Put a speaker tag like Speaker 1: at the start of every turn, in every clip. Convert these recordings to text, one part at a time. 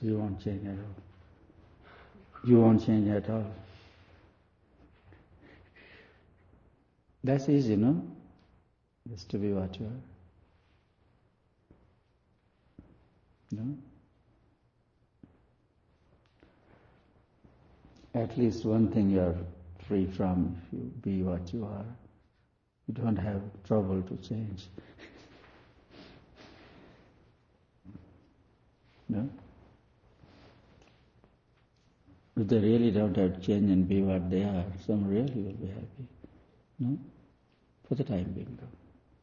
Speaker 1: So you won't change at all. You won't change at all. That's easy, no? Just to be what you are. No? At least one thing you are free from if you be what you are. You don't have trouble to change. No? If they really don't have to change and be what they are, some really will be happy. No? For the time being, though.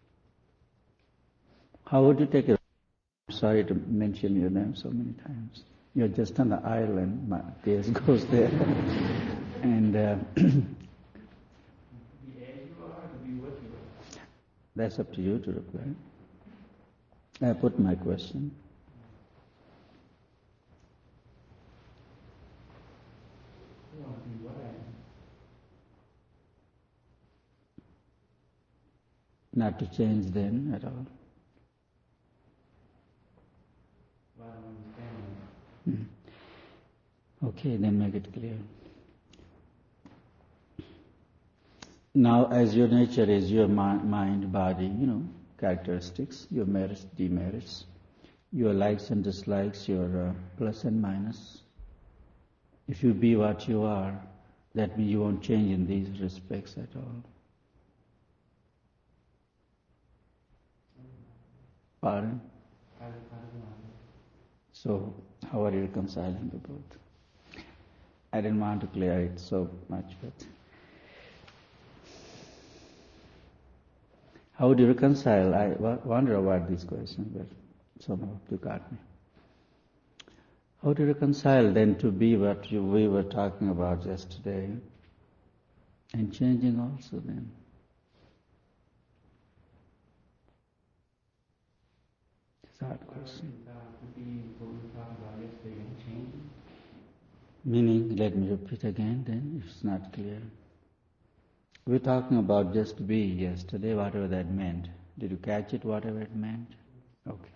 Speaker 1: How would you take it? I'm sorry to mention your name so many times. You're just on the island, my gaze goes there. And that's up to you to reply. I put my question. Not to change then at all. Okay, then make it clear. Now, as your nature is your mind, body, characteristics, your merits, demerits, your likes and dislikes, your plus and minus. If you be what you are, that means you won't change in these respects at all. Pardon? So, how are you reconciling the both? I didn't want to clear it so much, but how would you reconcile? I wonder about this question, but somehow you got me. How do you reconcile then to be what we were talking about yesterday and changing also then? It's a hard question. Meaning, let me repeat again then, if it's not clear. We were talking about just be yesterday, whatever that meant. Did you catch it, whatever it meant? Okay.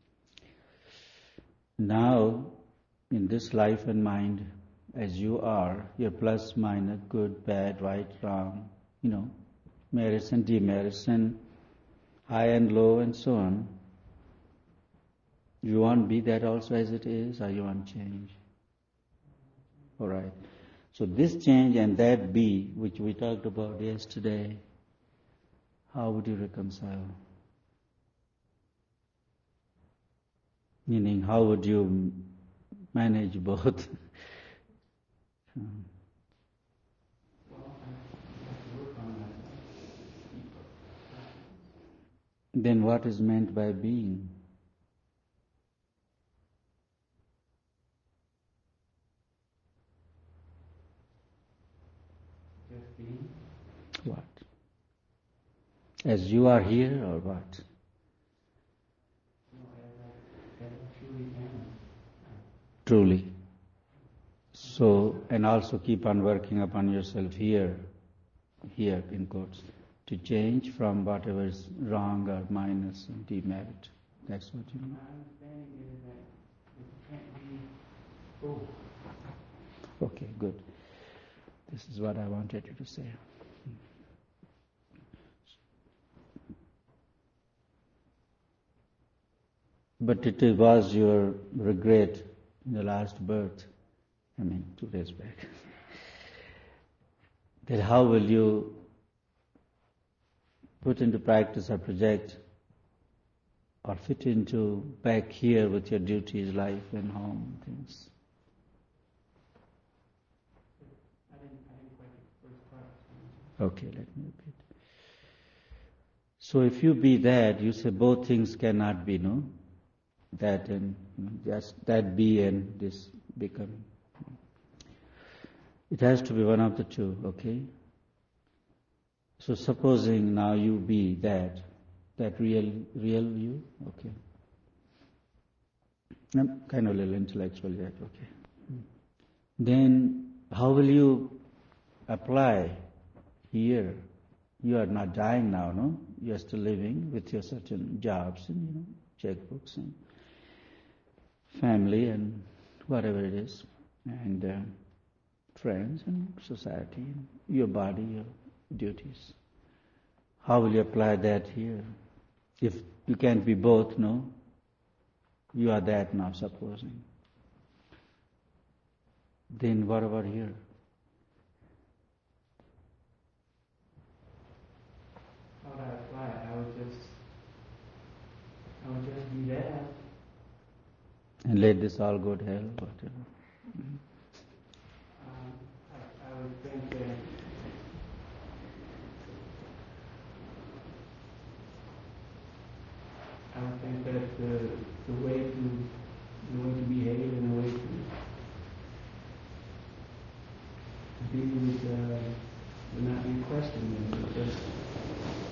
Speaker 1: Now, in this life and mind, as you are, your plus, minus, good, bad, right, wrong, merits and demerits and high and low and so on. You want to be that also as it is, or you want to change? All right. So this change and that be, which we talked about yesterday, how would you reconcile? Meaning, how would you manage both? Then what is meant by being?
Speaker 2: Just being.
Speaker 1: What? As you are here, or what?
Speaker 2: As I truly am.
Speaker 1: Truly. So, and also keep on working upon yourself here in quotes, to change from whatever is wrong or minus and demerit. That's what you mean.
Speaker 2: My understanding is that it can't be both.
Speaker 1: Okay, good. This is what I wanted you to say. But it was your regret in the last birth, 2 days back, that how will you put into practice or project or fit into back here with your duties, life and home, things.
Speaker 2: I didn't quite get the first part.
Speaker 1: Okay, let me repeat. So if you be that, you say both things cannot be, no? That and just that be and this becoming. It has to be one of the two, okay? So supposing now you be that real you, okay? I'm kind of a little intellectual yet, okay? Then how will you apply here? You are not dying now, no? You are still living with your certain jobs and checkbooks and family and whatever it is, and friends and society, and your body, your duties. How will you apply that here? If you can't be both, no? You are that now, supposing. Then what about here?
Speaker 2: How would I apply it? I would just be there.
Speaker 1: And let this all go to hell, whatever.
Speaker 2: I would think that the way to behave and the way to be would not be questioned. It would just